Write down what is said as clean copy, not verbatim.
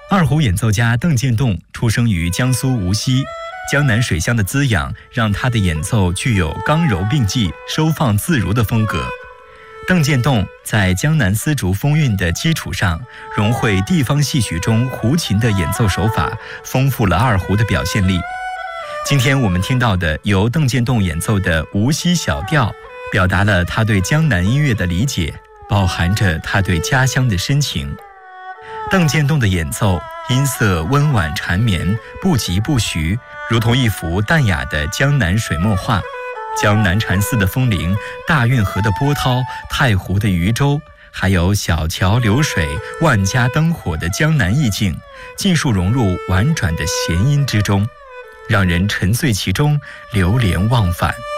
二胡演奏家邓建栋出生于江苏无锡，江南水乡的滋养让他的演奏具有刚柔并济、收放自如的风格。邓建栋在江南丝竹风韵的基础上，融汇地方戏曲中胡琴的演奏手法，丰富了二胡的表现力。今天我们听到的由邓建栋演奏的《无锡小调》，表达了他对江南音乐的理解，饱含着他对家乡的深情。邓建栋的演奏音色温婉缠绵，不疾不徐，如同一幅淡雅的江南水墨画。江南禅寺的风铃、大运河的波涛、太湖的渔舟，还有小桥流水、万家灯火的江南意境，尽数融入婉转的弦音之中，让人沉醉其中，流连忘返。